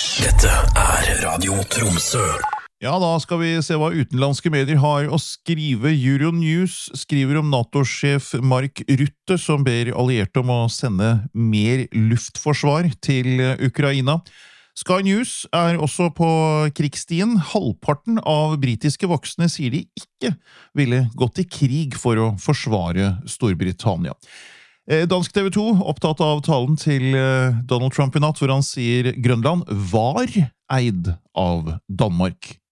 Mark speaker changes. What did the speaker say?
Speaker 1: Dette Radio Tromsø.
Speaker 2: Ja, da skal vi se hva utenlandske medier har å skrive. Euronews skriver om NATO-sjef Mark Rutte, som ber allierte om å sende mer luftforsvar til Ukraina. Sky News også på krigsstien. Halvparten av britiske voksne sier de ikke ville gått i krig for å forsvare Storbritannia. Dansk TV 2 opptatt av talen til Donald Trump i natt, hvor han sier Grønland var eid av Danmark.